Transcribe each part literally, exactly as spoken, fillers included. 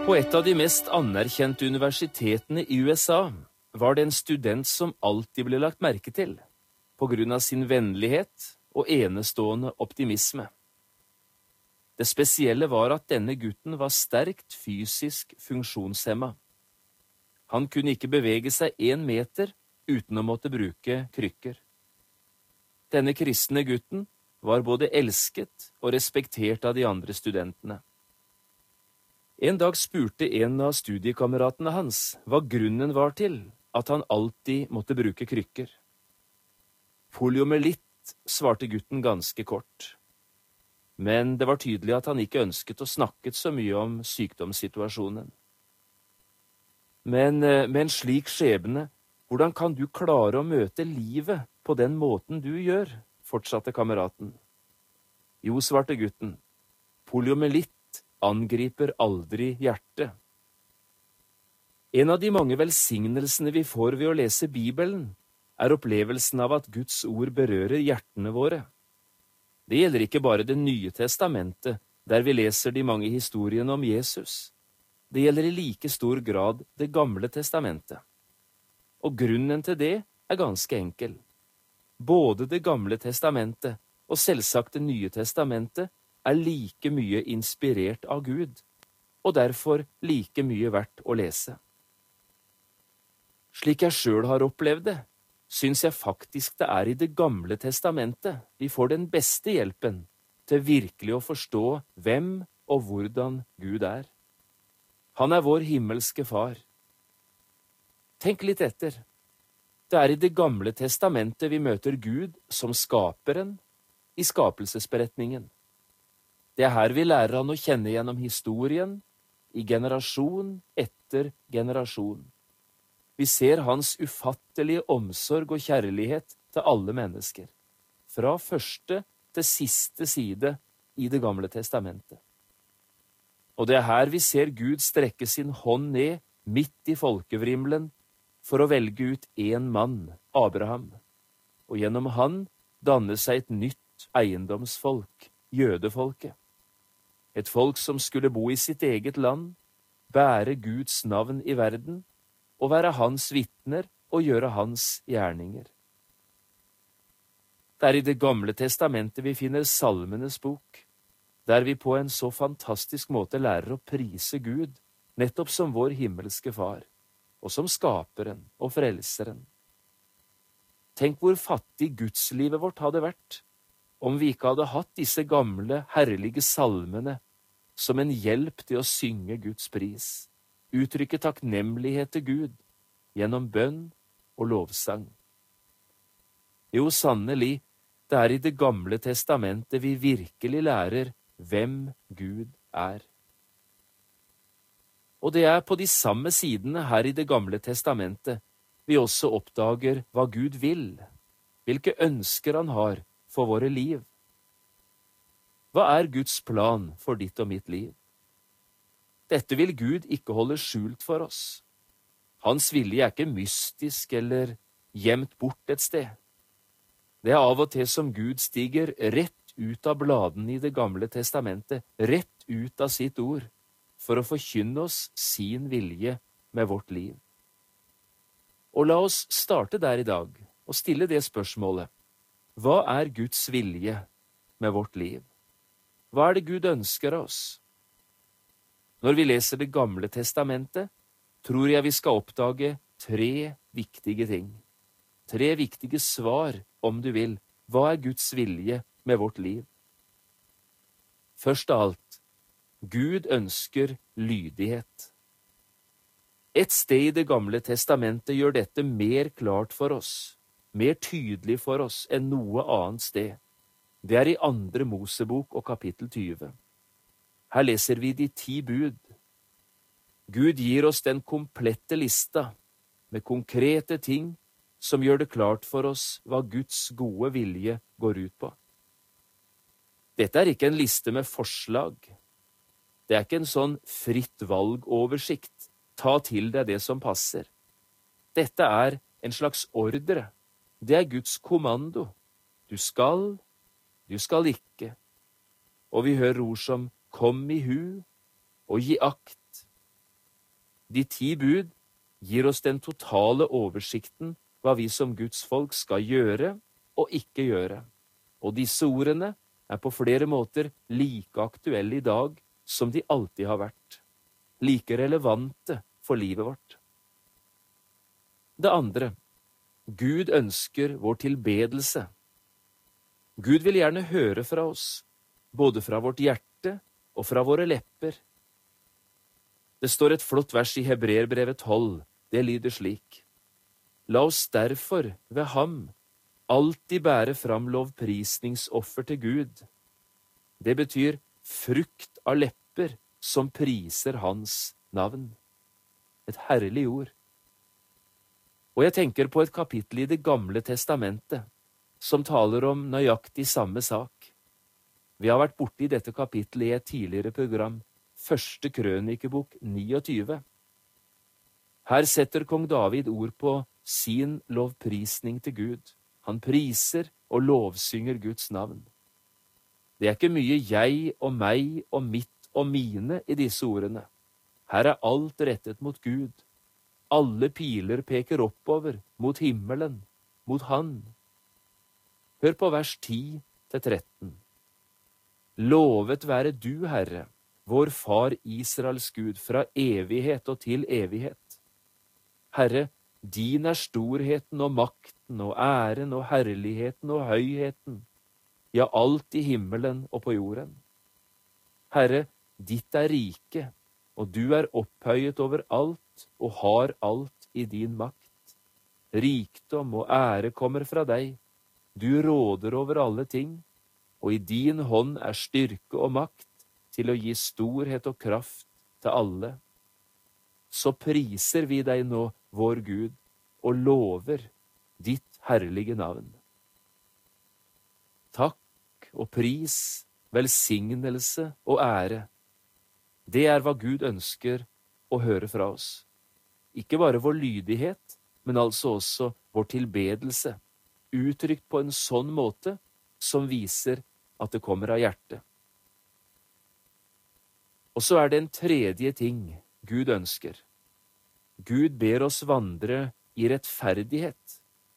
På et av de mest anerkjente universitetene i U S A var det en student som alltid ble lagt merke til, på grunn av sin vennlighet og enestående optimisme. Det spesielle var at denne gutten var sterkt fysisk funksjonshemma. Han kunne ikke bevege seg en meter uten å måtte bruke krykker. Denne kristne gutten var både elsket og respektert av de andre studentene. En dag spurte en av studiekameratene hans hva grunnen var til at han alltid måtte bruke krykker. Poliomyelitt, svarte gutten ganske kort. Men det var tydelig at han ikke ønsket å snakke så mye om sykdomssituasjonen. Men med en slik skjebne, hvordan kan du klare å møte livet på den måten du gjør, fortsatte kameraten. Jo, svarte gutten, poliomyelitt angriper aldri hjertet. En av de mange velsignelsene vi får ved å lese Bibelen, er opplevelsen av at Guds ord berører hjertene våre. Det gjelder ikke bare Det nye testamentet, der vi leser de mange historiene om Jesus. Det gjelder i like stor grad Det gamle testamentet. Og grunnen til det er ganske enkel. Både Det gamle testamentet og selvsagt Det nye testamentet er like mye inspirert av Gud, og derfor like mye verdt å lese. Slik jeg selv har opplevd det, syns jeg faktisk det er i Det gamle testamentet vi får den beste hjelpen til virkelig å forstå hvem og hvordan Gud er. Han er vår himmelske far. Tenk litt etter. Det er i Det gamle testamentet vi møter Gud som skaperen i skapelsesberetningen. Det er her vi lærer han å kjenne gjennom historien, i generasjon etter generasjon. Vi ser hans ufattelige omsorg og kjærlighet til alle mennesker, fra første til siste side i Det gamle testamentet. Og det er her vi ser Gud strekke sin hånd ned midt i folkevrimlen for å velge ut en mann, Abraham, og gjennom han danne seg et nytt eiendomsfolk, jødefolket. Et folk som skulle bo i sitt eget land, bære Guds navn i verden, og være hans vitner og gjøre hans gjerninger. Det er i Det gamle testamentet vi finner Salmenes bok, der vi på en så fantastisk måte lærer å prise Gud, nettopp som vår himmelske far, og som skaperen og frelseren. Tenk hvor fattig gudslivet vårt hadde vært, om vi ikke hadde hatt disse gamle, herlige salmene som en hjelp til å synge Guds pris, uttrykke takknemlighet til Gud gjennom bønn og lovsang. Jo, sannelig, det er i Det gamle testamentet vi virkelig lærer hvem Gud er. Og det er på de samme sidene her i Det gamle testamentet vi også oppdager hva Gud vil, hvilke ønsker han har for våre liv. Hva er Guds plan for ditt og mitt liv? Dette vil Gud ikke holde skjult for oss. Hans vilje er ikke mystisk eller gjemt bort et sted. Det er av og til som Gud stiger rett ut av bladene i Det gamle testamentet, rett ut av sitt ord, for å forkynne oss sin vilje med vårt liv. Og la oss starte der i dag og stille det spørsmålet. Hva er Guds vilje med vårt liv? Hva er det Gud ønsker oss? Når vi leser Det gamle testamentet, tror jeg vi skal oppdage tre viktige ting. Tre viktige svar, om du vil. Hva er Guds vilje med vårt liv? Først av alt, Gud ønsker lydighet. Et sted i Det gamle testamentet gjør dette mer klart for oss, mer tydelig for oss enn noe annet sted. Det er i andre Mosebok og kapittel tyve. Her leser vi de ti bud. Gud gir oss den komplette lista med konkrete ting som gjør det klart for oss hva Guds gode vilje går ut på. Dette er ikke en liste med forslag. Det er ikke en sånn fritt valgoversikt. Ta til deg det som passer. Dette er en slags ordre. Det er Guds kommando. Du skal, du skal ikke. Og vi hører ord som kom i hu og gi akt, De ti bud gir oss den totale oversikten hva vi som Guds folk skal gjøre og ikke gjøre, og disse ordene er på flere måter like aktuelle i dag som de alltid har vært, like relevante for livet vårt. Det andre, Gud ønsker vår tilbedelse. Gud vil gjerne høre fra oss, både fra vårt hjerte og fra våre lepper. Det står et flott vers i Hebreerbrevet tolv, det lyder slik: La oss derfor ved ham alltid bære fram lovprisningsoffer til Gud. Det betyr frukt av lepper som priser hans navn. Et herlig ord. Og jeg tenker på et kapittel i Det gamle testamentet, som taler om nøyaktig samme sak. Vi har vært borte i dette kapittelet i et tidligere program, Første krønikebok niogtyve. Her setter kong David ord på sin lovprisning til Gud. Han priser og lovsynger Guds navn. Det er ikke mye jeg og meg og mitt og mine i disse ordene. Her er alt rettet mot Gud. Alle piler peker oppover, mot himmelen, mot Han. Hør på vers ti til tretten. Lovet være du, Herre, vår far Israels Gud, fra evighet og til evighet. Herre, din er storheten og makten og æren og herligheten og høyheten, ja, alt i himmelen og på jorden. Herre, ditt er rike, og du er opphøyet over alt og har alt i din makt. Rikdom og ære kommer fra deg. Du råder over alle ting, og i din hånd er styrke og makt til å gi storhet og kraft til alle. Så priser vi deg nå, vår Gud, og lover ditt herlige navn. Takk og pris, velsignelse og ære. Det er hva Gud ønsker å høre fra oss. Ikke bare vår lydighet, men altså også vår tilbedelse, uttrykt på en sånn måte som viser at det kommer av hjertet. Og så er det en tredje ting Gud ønsker. Gud ber oss vandre i rettferdighet.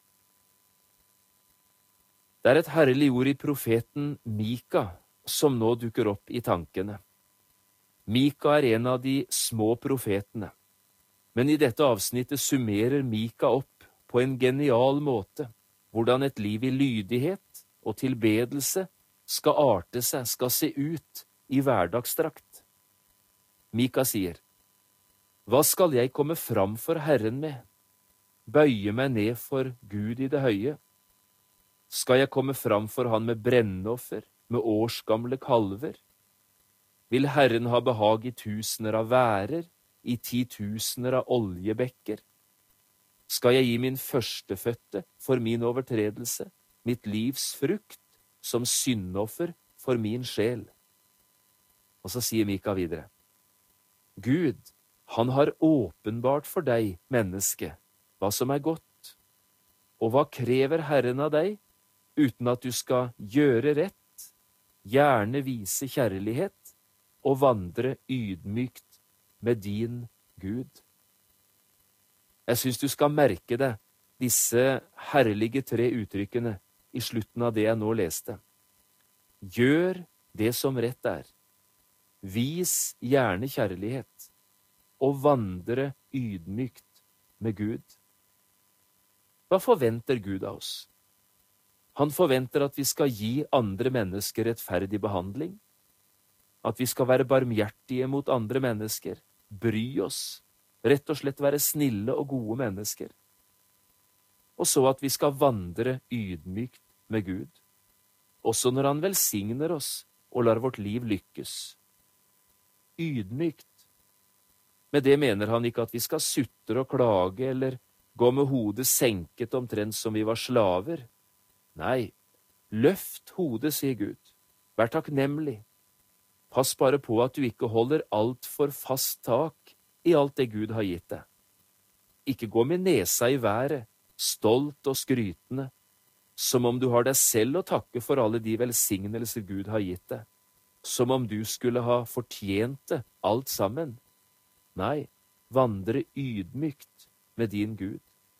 Det er et herlig ord i profeten Mika som nå dukker opp i tankene. Mika er en av de små profetene, men i dette avsnittet summerer Mika opp på en genial måte hvordan et liv i lydighet og tilbedelse skal arte seg, skal se ut i hverdagsdrakt. Mika sier, «Hva skal jeg komme fram for Herren med? Bøye meg ned for Gud i det høye? Skal jeg komme fram for Han med brennoffer, med årsgamle kalver? Vil Herren ha behag i tusener av værer, i titusener av oljebekker? Skal jeg gi min førstefødte for min overtredelse, mitt livs frukt, som syndoffer for min sjel?» Og så sier Mika videre, «Gud, han har åpenbart for deg, menneske, hva som er godt. Og hva krever Herren av deg, uten at du skal gjøre rett, gjerne vise kjærlighet og vandre ydmykt med din Gud?» Jeg synes du skal merke deg disse herlige tre uttrykkene i slutten av det jeg nå leste. Gjør det som rett er. Vis gjerne kjærlighet, og vandre ydmykt med Gud. Hva forventer Gud av oss? Han forventer at vi skal gi andre mennesker rettferdig behandling, at vi skal være barmhjertige mot andre mennesker, bry oss, rett og slett være snille og gode mennesker, og så at vi skal vandre ydmykt med Gud, også når han velsigner oss og lar vårt liv lykkes. Ydmykt. Med det mener han ikke at vi skal sutre og klage eller gå med hodet senket omtrent som vi var slaver. Nei, løft hodet, sier Gud. Vær takknemlig. Pass bare på at du ikke holder alt for fast tak i alt det Gud har gitt deg. Ikke gå med nesa i været, stolt og skrytende, som om du har deg selv å takke for alle de velsignelser Gud har gitt deg, som om du skulle ha fortjent det alt sammen. Nei, vandre ydmykt med din Gud.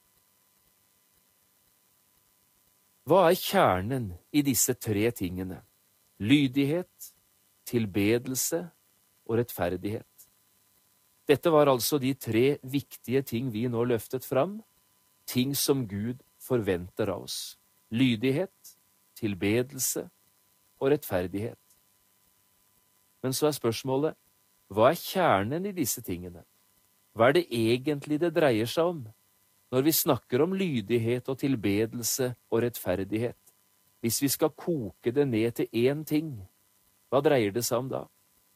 Hva er kjernen i disse tre tingene? Lydighet, tilbedelse og rettferdighet. Dette var altså de tre viktige ting vi nå løftet fram, ting som Gud forventer av oss. Lydighet, tilbedelse og rettferdighet. Men så er spørsmålet, hva er kjernen i disse tingene? Hva er det egentlig det dreier seg om når vi snakker om lydighet og tilbedelse og rettferdighet? Hvis vi skal koke det ned til én ting, hva dreier det seg om da?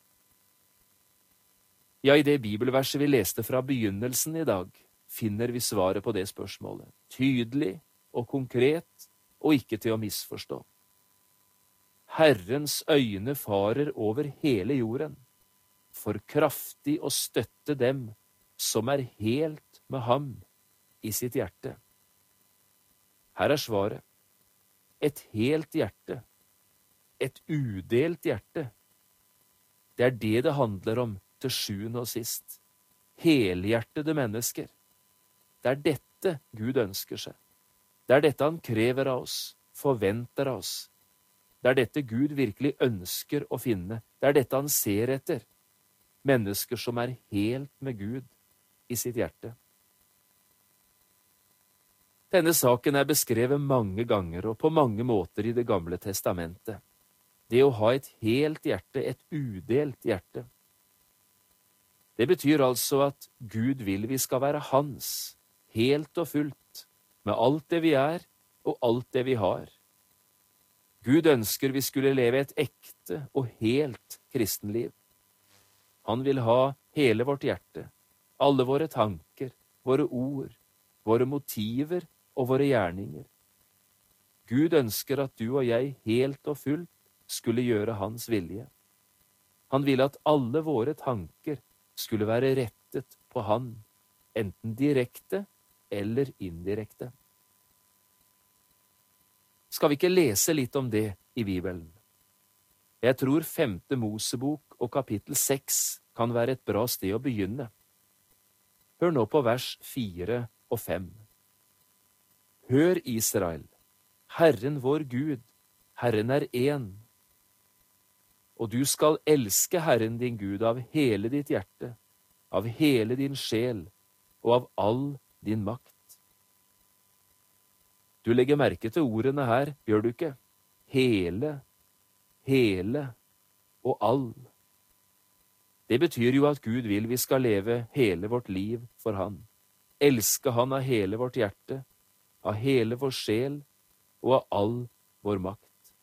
Ja, i det bibelverset vi leste fra begynnelsen i dag, finner vi svaret på det spørsmålet. Tydelig og konkret, og ikke til å misforstå. Herrens øyne farer over hele jorden, for kraftig å støtte dem som er helt med ham i sitt hjerte. Her er svaret. Et helt hjerte. Et udelt hjerte. Det er det det handler om til sjuende og sist. Helhjertede mennesker. Det er dette Gud ønsker seg. Det er dette han krever av oss, forventer av oss. Det er dette Gud virkelig ønsker å finne. Det er dette han ser etter. Mennesker som er helt med Gud i sitt hjerte. Denne saken er beskrevet mange ganger og på mange måter i Det gamle testamentet. Det å ha et helt hjerte, et udelt hjerte. Det betyr altså at Gud vil vi skal være hans, helt og fullt, med alt det vi er og alt det vi har. Gud ønsker vi skulle leve et ekte og helt kristenliv. Han vil ha hele vårt hjerte, alle våre tanker, våre ord, våre motiver og våre gjerninger. Gud ønsker at du og jeg helt og fullt skulle gjøre hans vilje. Han vil at alle våre tanker skulle være rettet på han, enten direkte eller indirekte. Skal vi ikke lese litt om det i Bibelen? Jeg tror femte Mosebok og kapittel seks kan være et bra sted å begynne. Hør nå på vers fire og fem. Hør, Israel, Herren vår Gud, Herren er én. Og du skal elske Herren din Gud av hele ditt hjerte, av hele din sjel og av all din makt. Du legger merke til ordene her, gjør du ikke? Hele, hele og all. Det betyr jo at Gud vil vi skal leve hele vårt liv for Han. Elske Han av hele vårt hjerte, av hele vår sjel og av all vår makt.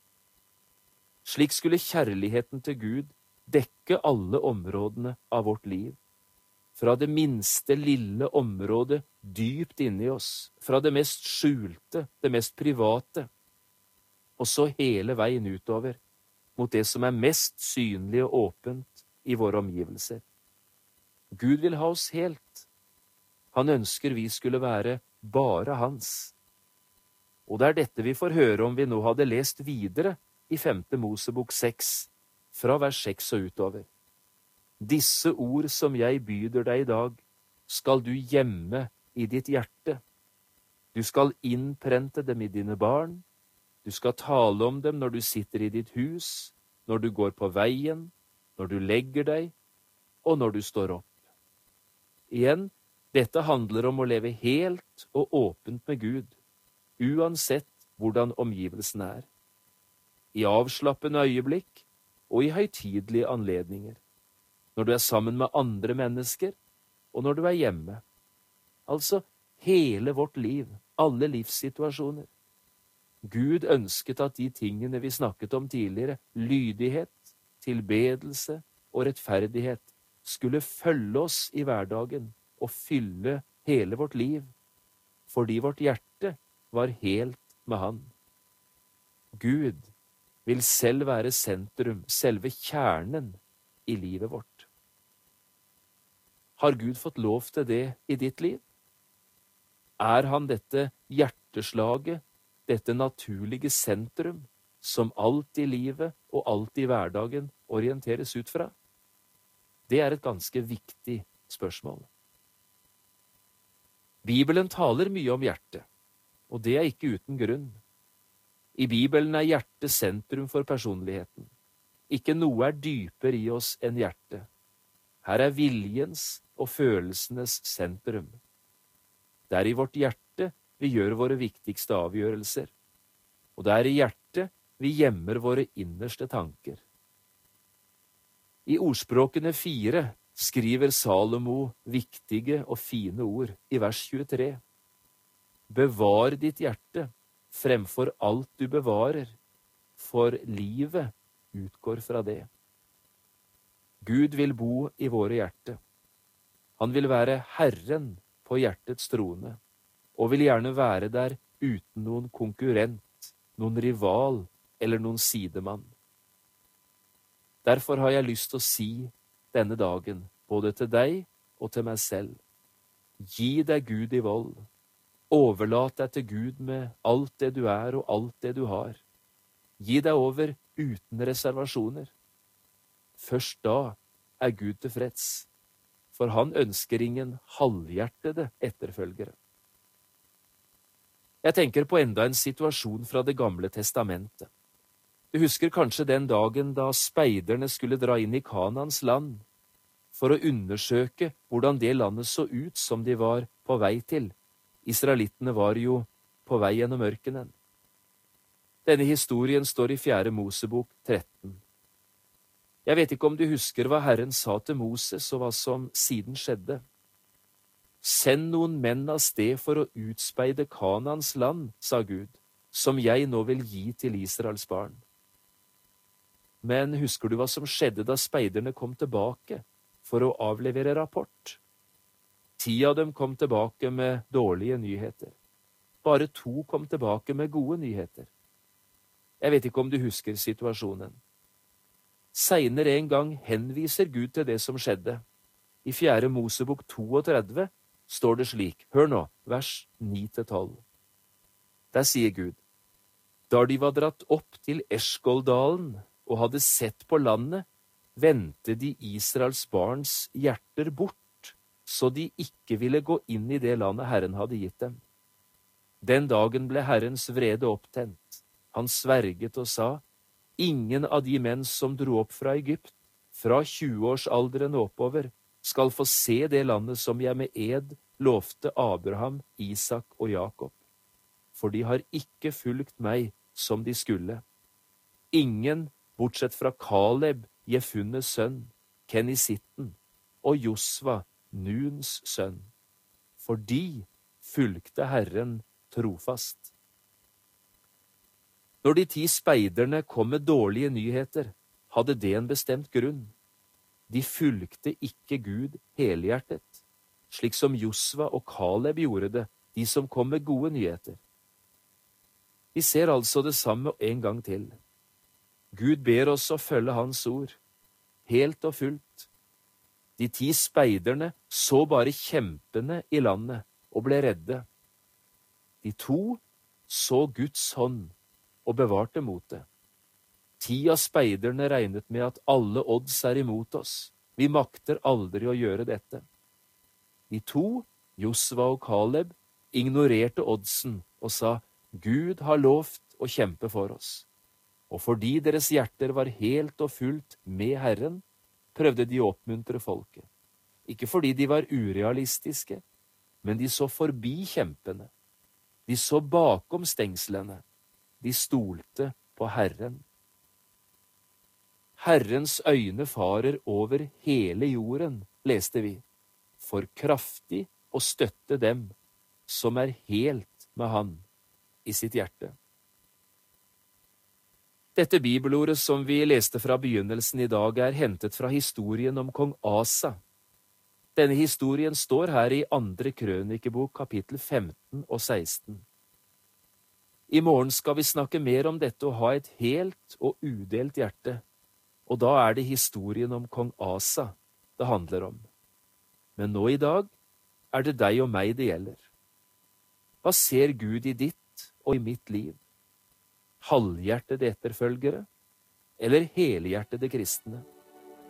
Slik skulle kjærligheten til Gud dekke alle områdene av vårt liv. Fra det minste lille området dypt inni oss, fra det mest skjulte, det mest private, og så hele veien utover mot det som er mest synlig og åpent i våre omgivelser. Gud vil ha oss helt. Han ønsker vi skulle være bare hans. Og det er dette vi får høre om vi nå hadde lest videre i femte Mosebok seks, fra vers seks og utover. Disse ord som jeg byder deg i dag, skal du gjemme i ditt hjerte. Du skal innprente dem i dine barn, du skal tale om dem når du sitter i ditt hus, når du går på veien, når du legger deg, og når du står opp. Igjen, dette handler om å leve helt og åpent med Gud, uansett hvordan omgivelsen er. I avslappende øyeblikk og i høytidelige anledninger. Når du er sammen med andre mennesker, og når du er hjemme. Altså hele vårt liv, alle livssituasjoner. Gud ønsket at de tingene vi snakket om tidligere, lydighet, tilbedelse og rettferdighet, skulle følge oss i hverdagen og fylle hele vårt liv, fordi vårt hjerte var helt med Han. Gud vil selv være sentrum, selve kjernen i livet vårt. Har Gud fått lov til det i ditt liv? Er Han dette hjerteslaget, dette naturlige sentrum, som alt i livet og alt i hverdagen orienteres ut fra? Det er et ganske viktig spørsmål. Bibelen taler mye om hjertet, og det er ikke uten grunn. I Bibelen er hjertet sentrum for personligheten. Ikke noe er dypere i oss enn hjertet. Her er viljens og følelsenes sentrum. Det er i vårt hjerte vi gjør våre viktigste avgjørelser, og det er i hjertet vi gjemmer våre innerste tanker. I Ordspråkene fire skriver Salomo viktige og fine ord i vers tjuetre. Bevar ditt hjerte fremfor alt du bevarer, for livet utgår fra det. Gud vil bo i våre hjerte. Han vil være Herren på hjertets trone, og vil gjerne være der uten noen konkurrent, noen rival eller noen sidemann. Derfor har jeg lyst til å si denne dagen, både til deg og til meg selv. Gi deg Gud i vold. Overlat deg til Gud med alt det du er og alt det du har. Gi deg over uten reservasjoner. Først da er Gud tilfreds, for han ønsker ingen halvhjertede etterfølgere. Jeg tenker på enda en situasjon fra Det gamle testamentet. Du husker kanskje den dagen da speiderne skulle dra inn i Kanans land, for å undersøke hvordan det landet så ut som de var på vei til. Israelittene var jo på vei gjennom ørkenen. Denne historien står i fjerde Mosebok tretten. Jeg vet ikke om du husker hva Herren sa til Moses og hva som siden skjedde. Send noen menn av sted for å utspeide Kanans land, sa Gud, som jeg nå vil gi til Israels barn. Men husker du hva som skjedde da speiderne kom tilbake for å avlevere rapport? Ti av dem kom tilbake med dårlige nyheter. Bare to kom tilbake med gode nyheter. Jeg vet ikke om du husker situasjonen. Senere en gang henviser Gud til det som skjedde. I fjerde Mosebok trettito står det slik, hør nå, vers ni til tolv. Der sier Gud, da de var dratt opp til Eshkoldalen og hadde sett på landet, vendte de Israels barns hjerter bort, så de ikke ville gå inn i det landet Herren hadde gitt dem. Den dagen ble Herrens vrede opptent. Han sverget og sa, ingen av de menn som dro opp fra Egypt, fra tjueårsalderen oppover, skal få se det landet som jeg med ed lovte Abraham, Isak og Jakob. For de har ikke fulgt meg som de skulle. Ingen, bortsett fra Kaleb, Jefunnes sønn, Kenisitten, og Josva, Nuns sønn. For de fulgte Herren trofast. Når de ti speiderne kom med dårlige nyheter, hadde det en bestemt grunn. De fulgte ikke Gud helhjertet, slik som Josva og Kaleb gjorde det, de som kom med gode nyheter. Vi ser altså det samme en gang til. Gud ber oss å følge hans ord, helt og fullt. De ti speiderne så bare kjempene i landet og ble redde. De to så Guds hånd og bevarte motet. Ti av speiderne regnet med at alle odds er imot oss. Vi makter aldri å gjøre dette. De to, Josva og Kaleb, ignorerte oddsen og sa, Gud har lovt å kjempe for oss. Og fordi deres hjerter var helt og fullt med Herren, prøvde de å oppmuntre folket. Ikke fordi de var urealistiske, men de så forbi kjempene. De så bakom stengslene. De stolte på Herren. Herrens øyne farer over hele jorden, leste vi, for kraftig å støtte dem som er helt med han i sitt hjerte. Dette bibelordet som vi leste fra begynnelsen i dag er hentet fra historien om kong Asa. Denne historien står her i andre krønikebok kapittel femten og seksten. I morgen skal vi snakke mer om dette å ha et helt og udelt hjerte, og da er det historien om kong Asa det handler om. Men nå i dag er det deg og meg det gjelder. Hva ser Gud i ditt og i mitt liv? Halvhjertede etterfølgere eller helhjertede kristne?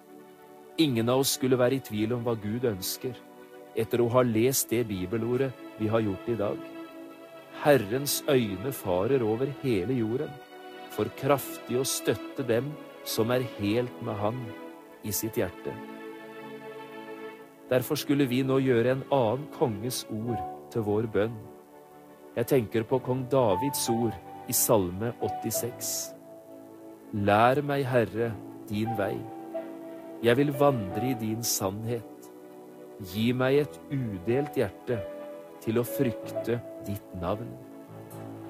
Ingen av oss skulle være i tvil om hva Gud ønsker, etter å ha lest det bibelordet vi har gjort i dag. Herrens øyne farer over hele jorden, for kraftig å støtte dem som er helt med Han i sitt hjerte. Derfor skulle vi nå gjøre en annen konges ord til vår bønn. Jeg tenker på kong Davids ord i Salme åttiseks. Lær meg, Herre, din vei. Jeg vil vandre i din sannhet. Gi meg et udelt hjerte til å frykte ditt navn.